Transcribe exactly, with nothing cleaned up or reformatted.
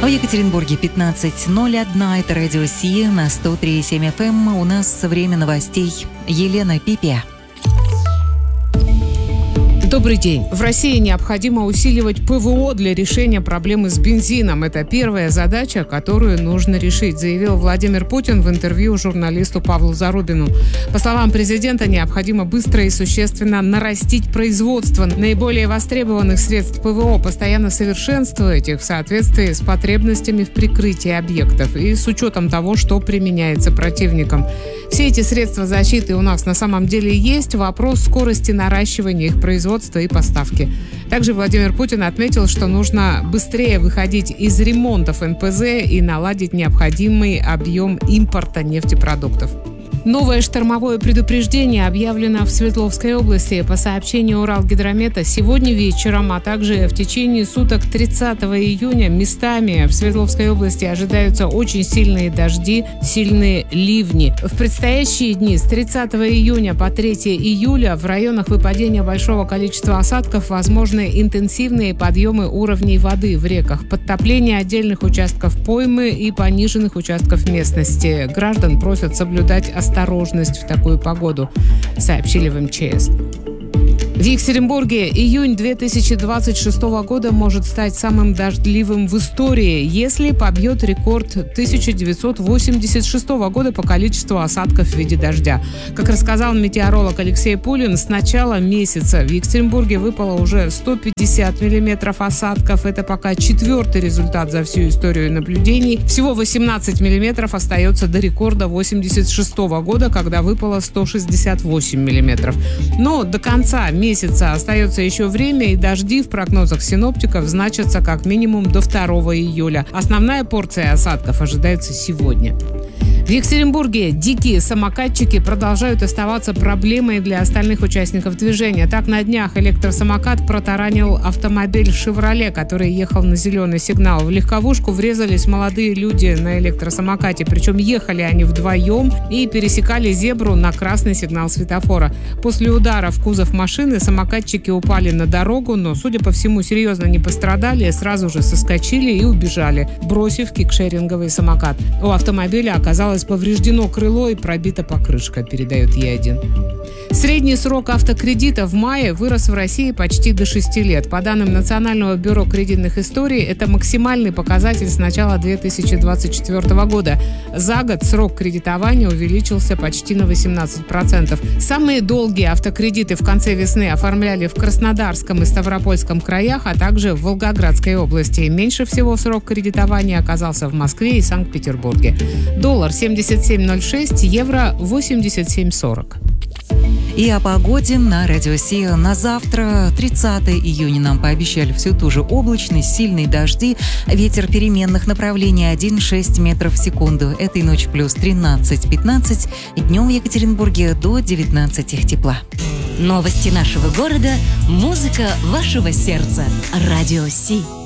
В Екатеринбурге пятнадцать ноль один, это радио Си на сто три и семь эф эм. У нас время новостей. Елена Пипия. Добрый день. В России необходимо усиливать ПВО для решения проблемы с бензином. Это первая задача, которую нужно решить, заявил Владимир Путин в интервью журналисту Павлу Зарубину. По словам президента, необходимо быстро и существенно нарастить производство наиболее востребованных средств ПВО, постоянно совершенствовать их в соответствии с потребностями в прикрытии объектов и с учетом того, что применяется противником. Все эти средства защиты у нас на самом деле есть. Вопрос скорости наращивания их производства и поставки. Также Владимир Путин отметил, что нужно быстрее выходить из ремонтов эн пэ зэ и наладить необходимый объем импорта нефтепродуктов. Новое штормовое предупреждение объявлено в Свердловской области. По сообщению Уралгидромета, сегодня вечером, а также в течение суток тридцатого июня местами в Свердловской области ожидаются очень сильные дожди, сильные ливни. В предстоящие дни с тридцатого июня по третьего июля в районах выпадения большого количества осадков возможны интенсивные подъемы уровней воды в реках, подтопление отдельных участков поймы и пониженных участков местности. Граждан просят соблюдать осторожность. осторожность в такую погоду, сообщили в эм че эс. В Екатеринбурге июнь две тысячи двадцать шестого года может стать самым дождливым в истории, если побьет рекорд тысяча девятьсот восемьдесят шестого года по количеству осадков в виде дождя. Как рассказал метеоролог Алексей Пулин, с начала месяца в Екатеринбурге выпало уже сто пятьдесят миллиметров осадков. Это пока четвертый результат за всю историю наблюдений. Всего восемнадцать миллиметров остается до рекорда восемьдесят шестого года, когда выпало сто шестьдесят восемь миллиметров. Но до конца месяца месяца остается еще время, и дожди в прогнозах синоптиков значатся как минимум до второго июля. Основная порция осадков ожидается сегодня. В Екатеринбурге дикие самокатчики продолжают оставаться проблемой для остальных участников движения. Так, на днях электросамокат протаранил автомобиль «Шевроле», который ехал на зеленый сигнал. В легковушку врезались молодые люди на электросамокате, причем ехали они вдвоем и пересекали зебру на красный сигнал светофора. После удара в кузов машины самокатчики упали на дорогу, но, судя по всему, серьезно не пострадали, сразу же соскочили и убежали, бросив кикшеринговый самокат. У автомобиля оказалось повреждено крыло и пробита покрышка, передает Е один. Средний срок автокредита в мае вырос в России почти до шести лет. По данным Национального бюро кредитных историй, это максимальный показатель с начала две тысячи двадцать четвёртого года. За год срок кредитования увеличился почти на восемнадцать процентов. Самые долгие автокредиты в конце весны оформляли в Краснодарском и Ставропольском краях, а также в Волгоградской области. Меньше всего срок кредитования оказался в Москве и Санкт-Петербурге. Доллар семьдесят семь ноль шесть, евро восемьдесят семь сорок. И о погоде на радио Си. На завтра, тридцатого июня, нам пообещали всю ту же облачность, сильные дожди, ветер переменных направлений один целых шесть десятых метров в секунду. Этой ночью плюс тринадцать-пятнадцать, днем в Екатеринбурге до девятнадцати тепла. Новости нашего города, музыка вашего сердца. Радио Си.